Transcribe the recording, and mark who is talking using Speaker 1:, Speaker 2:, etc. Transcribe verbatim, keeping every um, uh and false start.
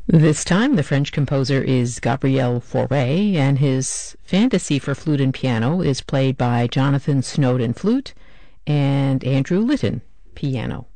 Speaker 1: This time the French composer is Gabriel Fauré, and his fantasy for flute and piano is played by Jonathan Snowden flute and Andrew Litton piano.